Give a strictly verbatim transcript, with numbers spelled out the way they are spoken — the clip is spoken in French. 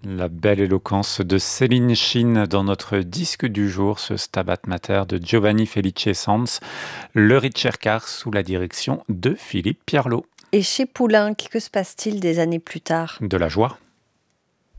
La belle éloquence de Céline Shin dans notre disque du jour, ce Stabat Mater de Giovanni Felice Sanz, le Ricercar sous la direction de Philippe Pierlot. Et chez Poulenc, que se passe-t-il des années plus tard? De la joie.